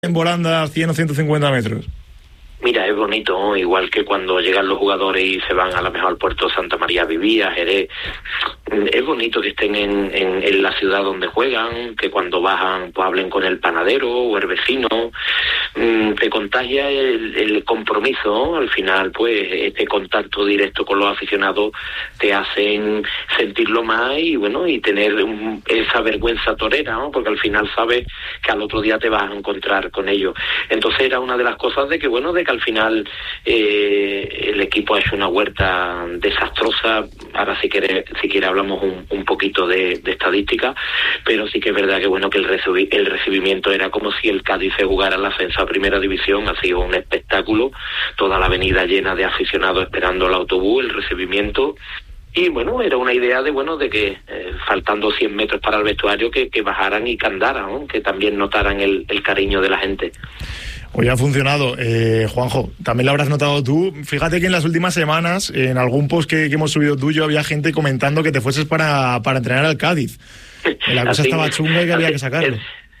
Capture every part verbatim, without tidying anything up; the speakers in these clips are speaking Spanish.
en volanda cien o ciento cincuenta metros? Mira, es bonito, ¿no? Igual que cuando llegan los jugadores y se van a lo mejor al puerto de Santa María Vivía, Jerez. Es bonito que estén en, en, en la ciudad donde juegan, que cuando bajan pues hablen con el panadero o el vecino. Te contagia el, el compromiso, ¿no? Al final, pues, este contacto directo con los aficionados te hacen sentirlo más y, bueno, y tener un, esa vergüenza torera, ¿no? Porque al final sabes que al otro día te vas a encontrar con ellos. Entonces era una de las cosas de que, bueno, de que al final eh, el equipo ha hecho una huerta desastrosa. Ahora si quiere, si quiere hablamos un, un poquito de, de estadística, pero sí que es verdad que, bueno, que el, recibi- el recibimiento era como si el Cádiz se jugara el ascenso a Primera División. Ha sido un espectáculo, toda la avenida llena de aficionados esperando el autobús, el recibimiento. Y bueno, era una idea de bueno de que eh, faltando cien metros para el vestuario que, que bajaran y que andaran, ¿no? Que también notaran el, el cariño de la gente. Hoy ha funcionado. eh, Juanjo, también lo habrás notado tú. Fíjate que en las últimas semanas, en algún post que, que hemos subido tuyo, había gente comentando que te fueses para, para entrenar al Cádiz. La cosa así, estaba chunga y que así, había que sacarlo.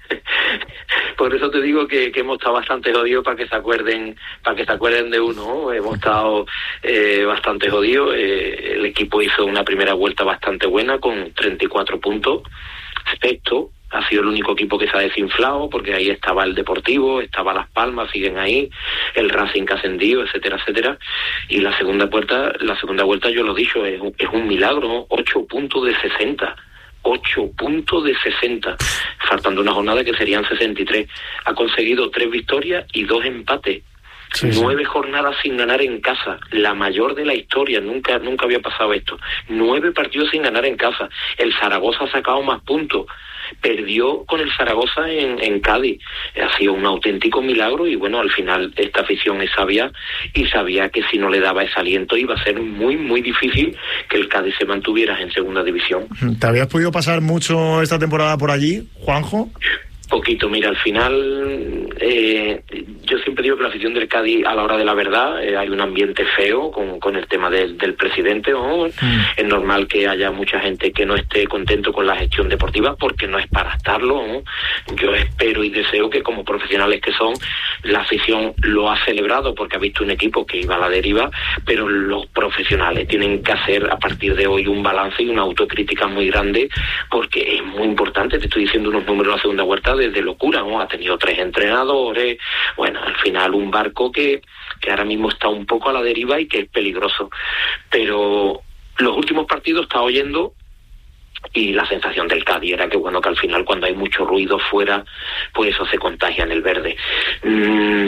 Por eso te digo que, que hemos estado bastante jodidos para que se acuerden, para que se acuerden de uno, ¿no? Hemos estado eh, bastante jodidos. Eh, el equipo hizo una primera vuelta bastante buena con treinta y cuatro puntos. Sexto, ha sido el único equipo que se ha desinflado, porque ahí estaba el Deportivo, estaba Las Palmas, siguen ahí, el Racing que ha ascendido, etcétera, etcétera. Y la segunda vuelta, la segunda vuelta yo lo he dicho, es un, es un milagro, ¿no? ocho puntos de sesenta. ocho puntos de sesenta, faltando una jornada que serían sesenta y tres. Ha conseguido tres victorias y dos empates. Sí, Nueve sí. jornadas sin ganar en casa, la mayor de la historia, nunca nunca había pasado esto. Nueve partidos sin ganar en casa. El Zaragoza ha sacado más puntos. Perdió con el Zaragoza en, en Cádiz. Ha sido un auténtico milagro y bueno, al final esta afición es sabia y sabía que si no le daba ese aliento iba a ser muy, muy difícil que el Cádiz se mantuviera en segunda división. ¿Te habías podido pasar mucho esta temporada por allí, Juanjo? Poquito, mira, al final eh, yo siempre digo que la afición del Cádiz a la hora de la verdad eh, hay un ambiente feo con, con el tema del, del presidente, ¿no? Mm. Es normal que haya mucha gente que no esté contento con la gestión deportiva porque no es para estarlo, ¿no? Yo espero y deseo que como profesionales que son, la afición lo ha celebrado porque ha visto un equipo que iba a la deriva, pero los profesionales tienen que hacer a partir de hoy un balance y una autocrítica muy grande porque es muy importante. Te estoy diciendo unos números de la segunda vuelta de, de locura, ¿no? Ha tenido tres entrenadores, bueno, al final un barco que, que ahora mismo está un poco a la deriva y que es peligroso, pero los últimos partidos está oyendo y la sensación del Cádiz era que bueno, que al final cuando hay mucho ruido fuera, pues eso se contagia en el verde. Mm,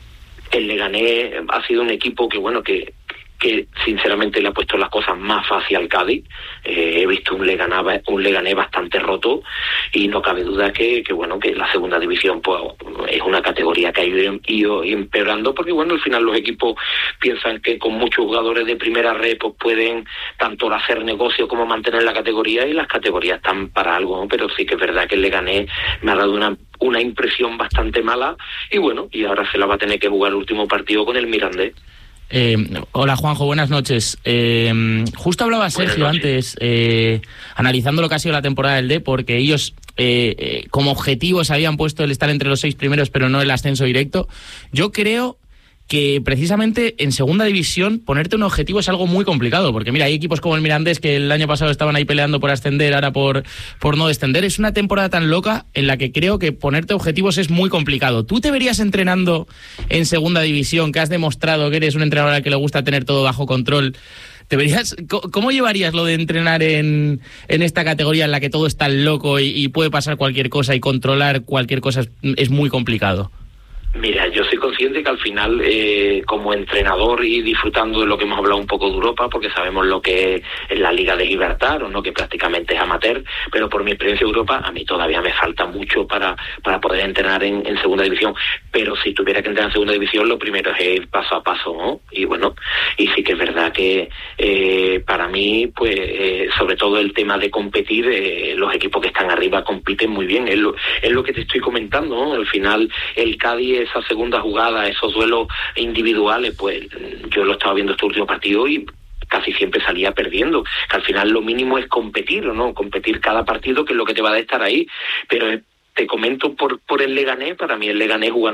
el Leganés ha sido un equipo que bueno, que que sinceramente le ha puesto las cosas más fácil al Cádiz. Eh, he visto un Leganés, un Leganés bastante roto y no cabe duda que, que bueno, que la segunda división pues es una categoría que ha ido, ido empeorando porque bueno, al final los equipos piensan que con muchos jugadores de primera red pues pueden tanto hacer negocio como mantener la categoría y las categorías están para algo, ¿no? Pero sí que es verdad que el Leganés me ha dado una una impresión bastante mala y bueno, y ahora se la va a tener que jugar el último partido con el Mirandés. Eh, hola Juanjo, buenas noches. Eh, justo hablaba Sergio antes, eh, analizando lo que ha sido la temporada del D, porque ellos eh, eh, como objetivos habían puesto el estar entre los seis primeros, pero no el ascenso directo. Yo creo que precisamente en segunda división ponerte un objetivo es algo muy complicado, porque mira, hay equipos como el Mirandés que el año pasado estaban ahí peleando por ascender, ahora por, por no descender. Es una temporada tan loca en la que creo que ponerte objetivos es muy complicado. ¿Tú te verías entrenando en segunda división, que has demostrado que eres un entrenador al que le gusta tener todo bajo control? ¿Te verías, ¿Cómo llevarías lo de entrenar en, en esta categoría en la que todo es tan loco y, y puede pasar cualquier cosa y controlar cualquier cosa es, es muy complicado? Mira, yo soy consciente que al final, eh, como entrenador y disfrutando de lo que hemos hablado un poco de Europa, porque sabemos lo que es la Liga de Gibraltar, o no, que prácticamente es amateur, pero por mi experiencia en Europa, a mí todavía me falta mucho para, para poder entrenar en, en segunda división. Pero si tuviera que entrenar en segunda división, lo primero es ir paso a paso, ¿no? Y bueno, y sí que es verdad que eh, para mí, pues, eh, sobre todo el tema de competir, eh, los equipos que están arriba compiten muy bien. Es lo, es lo que te estoy comentando, ¿no? Al final, el Cádiz, esa segunda jugada, esos duelos individuales, pues yo lo estaba viendo este último partido y casi siempre salía perdiendo, que al final lo mínimo es competir, ¿no? Competir cada partido, que es lo que te va a estar ahí, pero es te comento por, por el Leganés, para mí el Leganés jugando